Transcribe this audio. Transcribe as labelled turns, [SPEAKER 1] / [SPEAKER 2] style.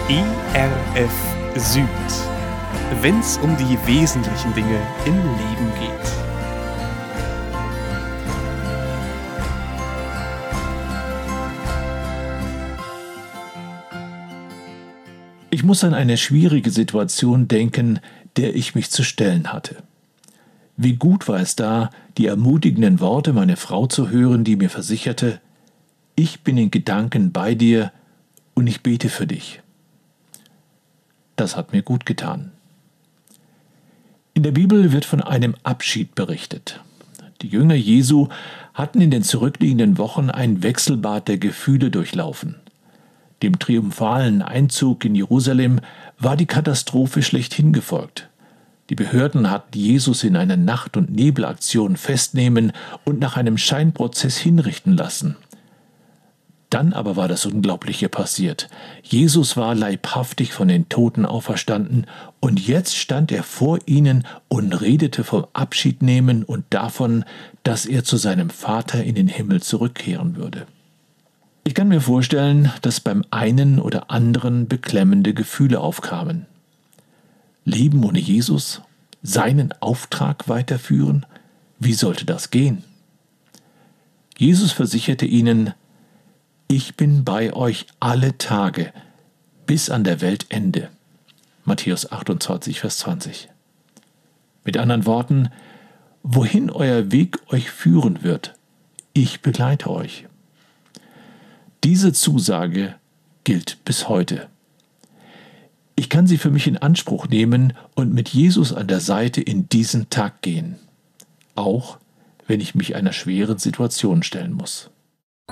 [SPEAKER 1] ERF Süd, wenn's um die wesentlichen Dinge im Leben geht.
[SPEAKER 2] Ich muss an eine schwierige Situation denken, der ich mich zu stellen hatte. Wie gut war es da, die ermutigenden Worte meiner Frau zu hören, die mir versicherte: Ich bin in Gedanken bei dir und ich bete für dich. Das hat mir gut getan. In der Bibel wird von einem Abschied berichtet. Die Jünger Jesu hatten in den zurückliegenden Wochen ein Wechselbad der Gefühle durchlaufen. Dem triumphalen Einzug in Jerusalem war die Katastrophe schlechthin gefolgt. Die Behörden hatten Jesus in einer Nacht- und Nebelaktion festnehmen und nach einem Scheinprozess hinrichten lassen. Dann aber war das Unglaubliche passiert. Jesus war leibhaftig von den Toten auferstanden und jetzt stand er vor ihnen und redete vom Abschiednehmen und davon, dass er zu seinem Vater in den Himmel zurückkehren würde. Ich kann mir vorstellen, dass beim einen oder anderen beklemmende Gefühle aufkamen. Leben ohne Jesus? Seinen Auftrag weiterführen? Wie sollte das gehen? Jesus versicherte ihnen: Ich bin bei euch alle Tage, bis an der Weltende. Matthäus 28, Vers 20. Mit anderen Worten, wohin euer Weg euch führen wird, ich begleite euch. Diese Zusage gilt bis heute. Ich kann sie für mich in Anspruch nehmen und mit Jesus an der Seite in diesen Tag gehen, auch wenn ich mich einer schweren Situation stellen muss.